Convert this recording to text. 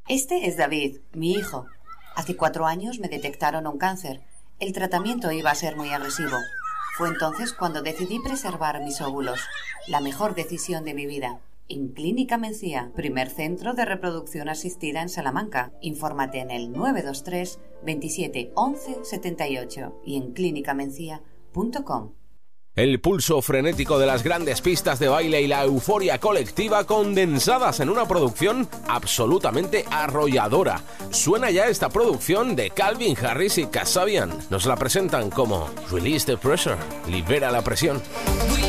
Este es David, mi hijo. Hace 4 años me detectaron un cáncer. El tratamiento iba a ser muy agresivo. Fue entonces cuando decidí preservar mis óvulos. La mejor decisión de mi vida. En Clínica Mencía, primer centro de reproducción asistida en Salamanca. Infórmate en el 923 27 11 78 y en clinicamencia.com. El pulso frenético de las grandes pistas de baile y la euforia colectiva condensadas en una producción absolutamente arrolladora. Suena ya esta producción de Calvin Harris y Kasabian. Nos la presentan como Release the Pressure, libera la presión.